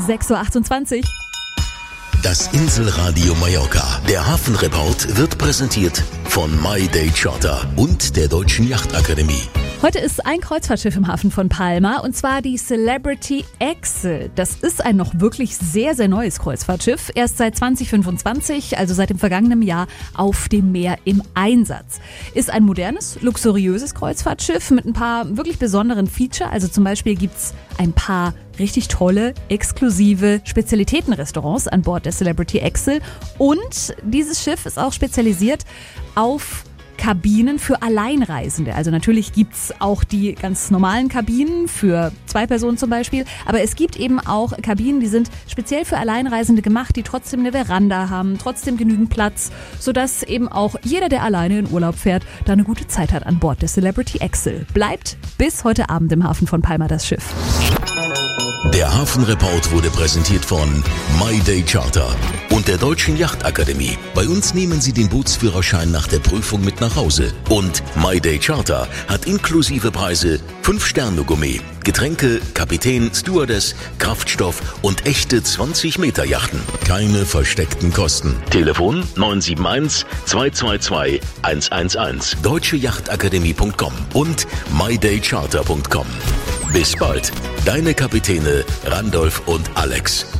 6.28 Uhr. Das Inselradio Mallorca. Der Hafenreport wird präsentiert von My Day Charter und der Deutschen Yachtakademie. Heute ist ein Kreuzfahrtschiff im Hafen von Palma, und zwar die Celebrity Excel. Das ist ein noch wirklich sehr, sehr neues Kreuzfahrtschiff. Erst seit 2025, also seit dem vergangenen Jahr, auf dem Meer im Einsatz. Ist ein modernes, luxuriöses Kreuzfahrtschiff mit ein paar wirklich besonderen Feature. Also zum Beispiel gibt's ein paar richtig tolle, exklusive Spezialitätenrestaurants an Bord der Celebrity Excel. Und dieses Schiff ist auch spezialisiert auf Kabinen für Alleinreisende. Also natürlich gibt's auch die ganz normalen Kabinen für 2 Personen zum Beispiel, aber es gibt eben auch Kabinen, die sind speziell für Alleinreisende gemacht, die trotzdem eine Veranda haben, trotzdem genügend Platz, sodass eben auch jeder, der alleine in Urlaub fährt, da eine gute Zeit hat an Bord der Celebrity Excel. Bleibt bis heute Abend im Hafen von Palma das Schiff. Der Hafenreport wurde präsentiert von My Day Charter und der Deutschen Yachtakademie. Bei uns nehmen Sie den Bootsführerschein nach der Prüfung mit nach Hause. Und My Day Charter hat inklusive Preise 5-Sterne-Gourmet, Getränke, Kapitän, Stewardess, Kraftstoff und echte 20-Meter-Yachten. Keine versteckten Kosten. Telefon 971 222 111. deutscheyachtakademie.com und mydaycharter.com. Bis bald. Deine Kapitäne Randolph und Alex.